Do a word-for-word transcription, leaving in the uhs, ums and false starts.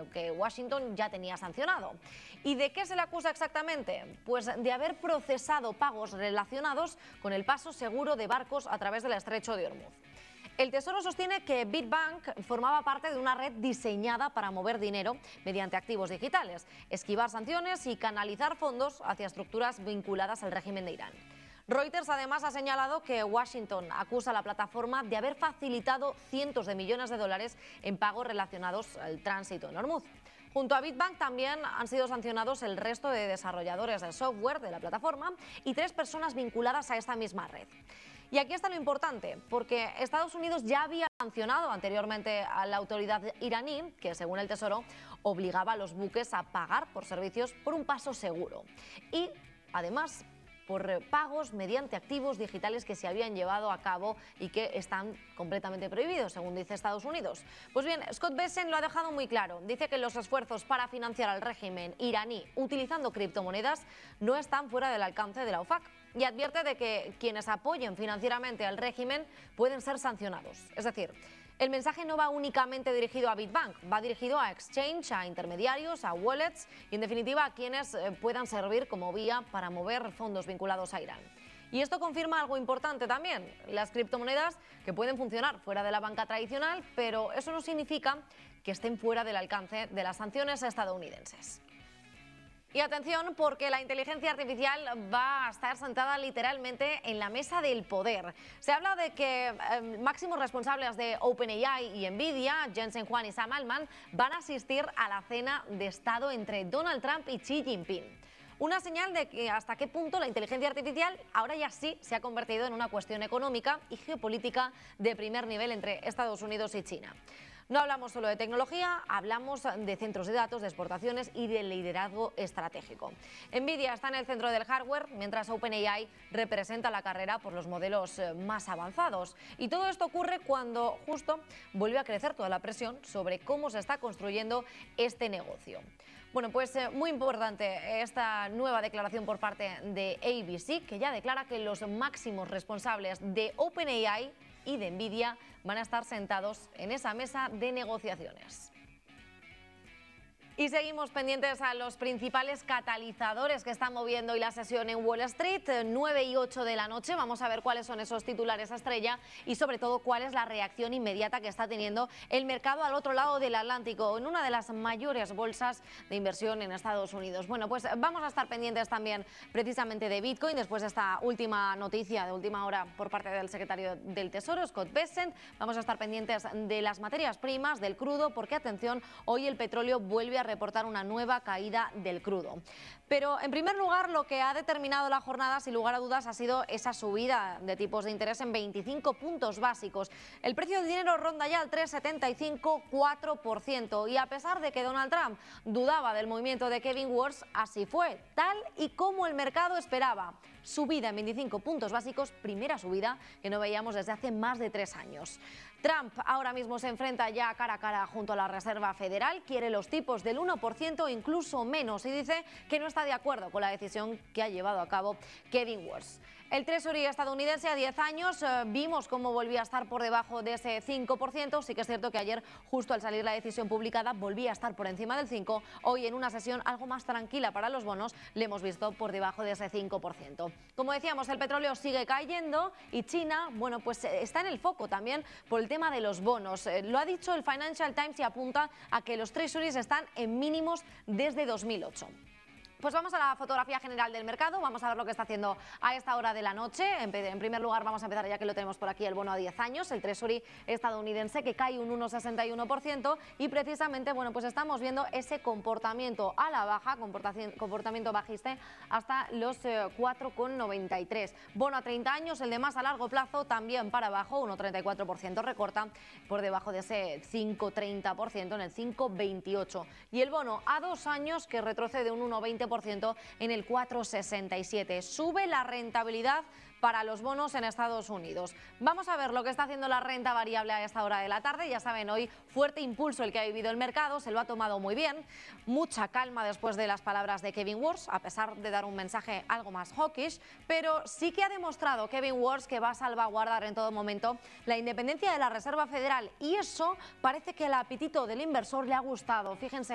que Washington ya tenía sancionado. ¿Y de qué se le acusa exactamente? Pues de haber procesado pagos relacionados con el paso seguro de barcos a través del estrecho de Hormuz. El Tesoro sostiene que Bitbank formaba parte de una red diseñada para mover dinero mediante activos digitales, esquivar sanciones y canalizar fondos hacia estructuras vinculadas al régimen de Irán. Reuters además ha señalado que Washington acusa a la plataforma de haber facilitado cientos de millones de dólares en pagos relacionados al tránsito en Hormuz. Junto a Bitbank también han sido sancionados el resto de desarrolladores de software de la plataforma y tres personas vinculadas a esta misma red. Y aquí está lo importante, porque Estados Unidos ya había sancionado anteriormente a la autoridad iraní, que según el Tesoro obligaba a los buques a pagar por servicios por un paso seguro. Y además por pagos mediante activos digitales que se habían llevado a cabo y que están completamente prohibidos, según dice Estados Unidos. Pues bien, Scott Bessent lo ha dejado muy claro. Dice que los esfuerzos para financiar al régimen iraní utilizando criptomonedas no están fuera del alcance de la OFAC y advierte de que quienes apoyen financieramente al régimen pueden ser sancionados. Es decir, el mensaje no va únicamente dirigido a Bitbank, va dirigido a exchange, a intermediarios, a wallets y en definitiva a quienes puedan servir como vía para mover fondos vinculados a Irán. Y esto confirma algo importante también, las criptomonedas que pueden funcionar fuera de la banca tradicional, pero eso no significa que estén fuera del alcance de las sanciones estadounidenses. Y atención, porque la inteligencia artificial va a estar sentada literalmente en la mesa del poder. Se habla de que eh, máximos responsables de OpenAI y Nvidia, Jensen Huang y Sam Altman, van a asistir a la cena de Estado entre Donald Trump y Xi Jinping. Una señal de que hasta qué punto la inteligencia artificial ahora ya sí se ha convertido en una cuestión económica y geopolítica de primer nivel entre Estados Unidos y China. No hablamos solo de tecnología, hablamos de centros de datos, de exportaciones y de liderazgo estratégico. Nvidia está en el centro del hardware, mientras OpenAI representa la carrera por los modelos más avanzados. Y todo esto ocurre cuando justo vuelve a crecer toda la presión sobre cómo se está construyendo este negocio. Bueno, pues eh, muy importante esta nueva declaración por parte de A B C, que ya declara que los máximos responsables de OpenAI y de Nvidia van a estar sentados en esa mesa de negociaciones. Y seguimos pendientes a los principales catalizadores que están moviendo hoy la sesión en Wall Street, nueve y ocho de la noche. Vamos a ver cuáles son esos titulares estrella y sobre todo cuál es la reacción inmediata que está teniendo el mercado al otro lado del Atlántico, en una de las mayores bolsas de inversión en Estados Unidos. Bueno, pues vamos a estar pendientes también precisamente de Bitcoin, después de esta última noticia de última hora por parte del secretario del Tesoro, Scott Bessent. Vamos a estar pendientes de las materias primas, del crudo, porque atención, hoy el petróleo vuelve a reportar una nueva caída del crudo. Pero en primer lugar, lo que ha determinado la jornada, sin lugar a dudas, ha sido esa subida de tipos de interés en veinticinco puntos básicos. El precio del dinero ronda ya el tres coma setenta y cinco, cuatro por ciento y a pesar de que Donald Trump dudaba del movimiento de Kevin Warsh, así fue, tal y como el mercado esperaba. Subida en veinticinco puntos básicos, primera subida que no veíamos desde hace más de tres años. Trump ahora mismo se enfrenta ya cara a cara junto a la Reserva Federal, quiere los tipos del uno por ciento o incluso menos y dice que no está de acuerdo con la decisión que ha llevado a cabo Kevin Warsh. El Treasury estadounidense a diez años eh, vimos cómo volvía a estar por debajo de ese cinco por ciento, sí que es cierto que ayer justo al salir la decisión publicada volvía a estar por encima del cinco por ciento, hoy en una sesión algo más tranquila para los bonos le hemos visto por debajo de ese cinco por ciento. Como decíamos, el petróleo sigue cayendo y China, bueno, pues está en el foco también por el tema de los bonos. Eh, lo ha dicho el Financial Times y apunta a que los Treasuries están en mínimos desde dos mil ocho. Pues vamos a la fotografía general del mercado, vamos a ver lo que está haciendo a esta hora de la noche. En primer lugar vamos a empezar, ya que lo tenemos por aquí, el bono a diez años, el Treasury estadounidense, que cae un uno coma sesenta y uno por ciento y precisamente, bueno, pues estamos viendo ese comportamiento a la baja, comportamiento bajista hasta los cuatro coma noventa y tres. Bono a treinta años, el de más a largo plazo, también para abajo, uno coma treinta y cuatro por ciento, recorta por debajo de ese cinco coma treinta por ciento en el cinco coma veintiocho. Y el bono a dos años, que retrocede un uno coma veinte por ciento en el cuatro coma sesenta y siete. Sube la rentabilidad para los bonos en Estados Unidos. Vamos a ver lo que está haciendo la renta variable a esta hora de la tarde. Ya saben, hoy fuerte impulso el que ha vivido el mercado, se lo ha tomado muy bien. Mucha calma después de las palabras de Kevin Warsh, a pesar de dar un mensaje algo más hawkish, pero sí que ha demostrado Kevin Warsh que va a salvaguardar en todo momento la independencia de la Reserva Federal y eso parece que el apetito del inversor le ha gustado. Fíjense